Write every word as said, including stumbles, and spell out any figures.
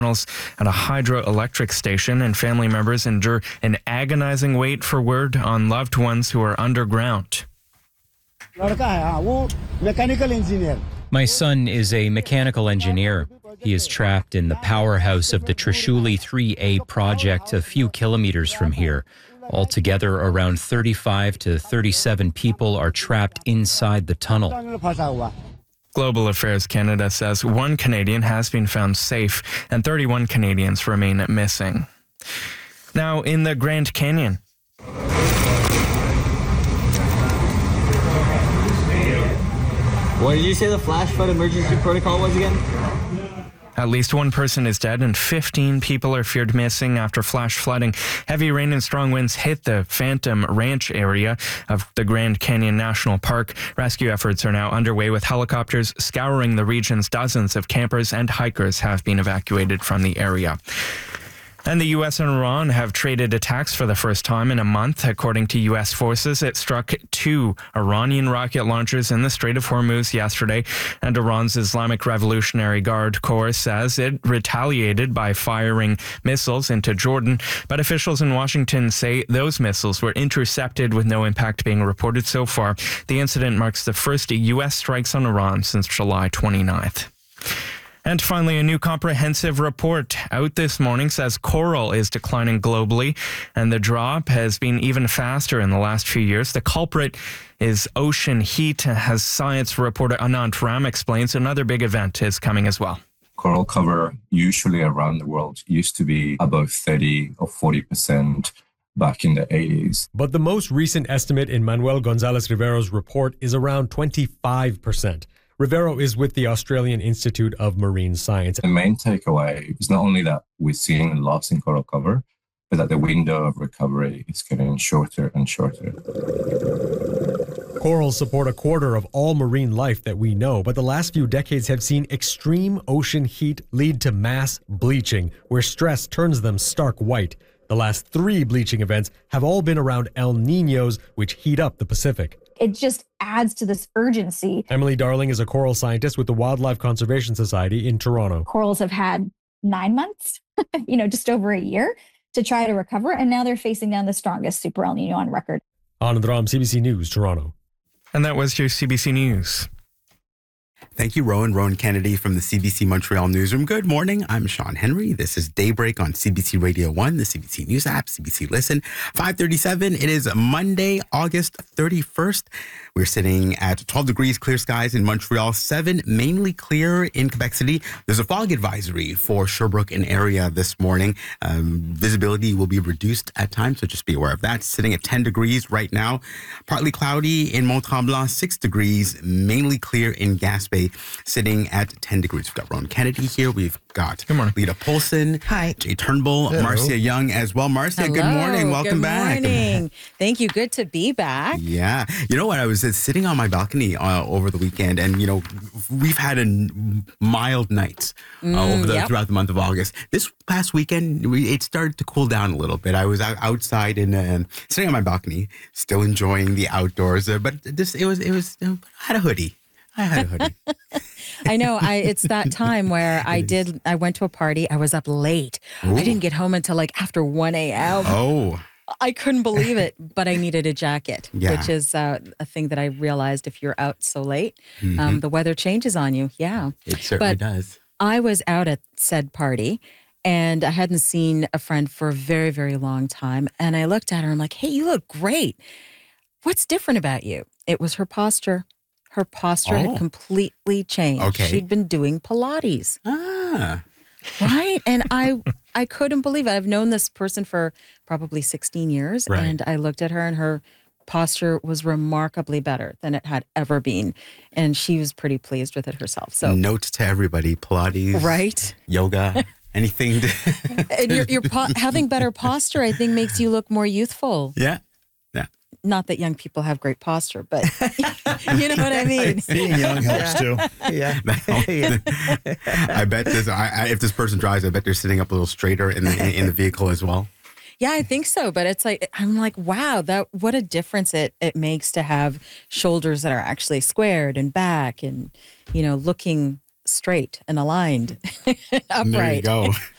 at a hydroelectric station, and family members endure an agonizing wait for word on loved ones who are underground. Mechanical engineer. My son is a mechanical engineer. He is trapped in the powerhouse of the Trishuli three A project a few kilometers from here. Altogether, around thirty-five to thirty-seven people are trapped inside the tunnel. Global Affairs Canada says one Canadian has been found safe and thirty-one Canadians remain missing. Now, in the Grand Canyon. What did you say the flash flood emergency protocol was again? At least one person is dead and fifteen people are feared missing after flash flooding. Heavy rain and strong winds hit the Phantom Ranch area of the Grand Canyon National Park. Rescue efforts are now underway with helicopters scouring the regions. Dozens of campers and hikers have been evacuated from the area. And the U S and Iran have traded attacks for the first time in a month. According to U S forces, it struck two Iranian rocket launchers in the Strait of Hormuz yesterday, and Iran's Islamic Revolutionary Guard Corps says it retaliated by firing missiles into Jordan. But officials in Washington say those missiles were intercepted with no impact being reported so far. The incident marks the first U S strikes on Iran since July twenty-ninth. And finally, a new comprehensive report out this morning says coral is declining globally, and the drop has been even faster in the last few years. The culprit is ocean heat, as science reporter Anant Ram explains. Another big event is coming as well. Coral cover usually around the world used to be above thirty or forty percent back in the eighties. But the most recent estimate in Manuel Gonzalez Rivero's report is around twenty-five percent. Rivero is with the Australian Institute of Marine Science. The main takeaway is not only that we're seeing a loss in coral cover, but that the window of recovery is getting shorter and shorter. Corals support a quarter of all marine life that we know, but the last few decades have seen extreme ocean heat lead to mass bleaching, where stress turns them stark white. The last three bleaching events have all been around El Niños, which heat up the Pacific. It just adds to this urgency. Emily Darling is a coral scientist with the Wildlife Conservation Society in Toronto. Corals have had nine months, you know, just over a year to try to recover, and now they're facing down the strongest Super El Nino on record. Anand Ram, C B C News, Toronto. And that was your C B C News. Thank you, Rowan. Rowan Kennedy from the C B C Montreal Newsroom. Good morning. I'm Sean Henry. This is Daybreak on C B C Radio one, the C B C News app, C B C Listen. five thirty-seven. It is Monday, August thirty-first. We're sitting at twelve degrees, clear skies in Montreal, seven mainly clear in Quebec City. There's a fog advisory for Sherbrooke and area this morning. Um, visibility will be reduced at times, so just be aware of that. Sitting at ten degrees right now. Partly cloudy in Mont-Tremblant, six degrees, mainly clear in Gaspé, sitting at ten degrees. We've got Ron Kennedy here. We've got Good morning. Lita Polson. Hi. Jay Turnbull. Hello. Marcia Young as well. Marcia, Hello. good morning. Welcome good back. morning. Thank you. Good to be back. Yeah. You know what? I was uh, sitting on my balcony uh, over the weekend, and, you know, we've had a n- mild nights uh, Mm, over the, yep. throughout the month of August. This past weekend, we, it started to cool down a little bit. I was out, outside and uh, sitting on my balcony, still enjoying the outdoors, uh, but this it was, it was, uh, I had a hoodie. I had a hoodie. I know. I it's that time where I did. I went to a party. I was up late. Ooh. I didn't get home until like after one a.m. Oh. I couldn't believe it, but I needed a jacket, Yeah. which is uh, a thing that I realized if you're out so late, Mhm. um, the weather changes on you. Yeah. It certainly But does. I was out at said party and I hadn't seen a friend for a very, very long time. And I looked at her and I'm like, hey, you look great. What's different about you? It was her posture. Her posture Oh. had completely changed. Okay. She'd been doing Pilates. Ah. Right. And I I couldn't believe it. I've known this person for probably sixteen years. Right. And I looked at her and her posture was remarkably better than it had ever been. And she was pretty pleased with it herself. So Note to everybody, Pilates, right. yoga, anything. To And your, your po- having better posture, I think, makes you look more youthful. yeah. Not that young people have great posture, but you know what I mean. Being young helps too. Yeah. I bet this. I, I, if this person drives, I bet they're sitting up a little straighter in the in the vehicle as well. Yeah, I think so. But it's like, I'm like, wow, that what a difference it, it makes to have shoulders that are actually squared and back and, you know, looking straight and aligned, upright. There you go.